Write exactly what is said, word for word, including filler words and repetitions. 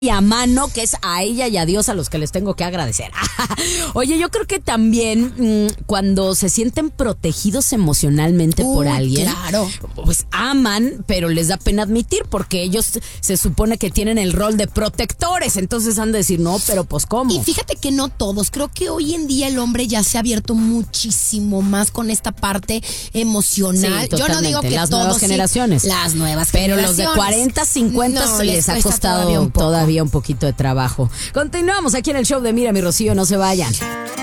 y a mano, que es a ella y a Dios a los que les tengo que agradecer. Oye, yo creo que también mmm, cuando se sienten protegidos emocionalmente Uy, por alguien, claro. pues aman, pero les da pena admitir porque ellos se supone que tienen el rol de protectores, entonces han de decir, no, pero pues ¿cómo? Y fíjate que no todos, creo que hoy en día el hombre ya se ha abierto muchísimo más con esta parte emocional. Sí, yo no digo que las todos, nuevas sí, generaciones. las nuevas pero generaciones. los de cuarenta, cincuenta no, les, les ha cuesta costado todavía un poco. todavía un poquito de trabajo. Continuamos aquí en el show de Mira mi Rocío, no se vayan.